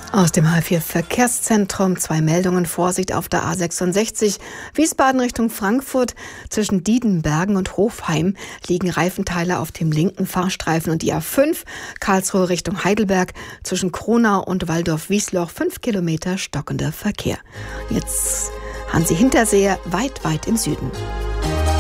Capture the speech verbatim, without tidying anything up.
Aus dem H vier Verkehrszentrum zwei Meldungen. Vorsicht auf der A sechsundsechzig. Wiesbaden Richtung Frankfurt. Zwischen Diedenbergen und Hofheim liegen Reifenteile auf dem linken Fahrstreifen. Und die A fünf Karlsruhe Richtung Heidelberg. Zwischen Kronau und Waldorf-Wiesloch fünf Kilometer stockender Verkehr. Jetzt Hansi Hinterseher, weit, weit im Süden.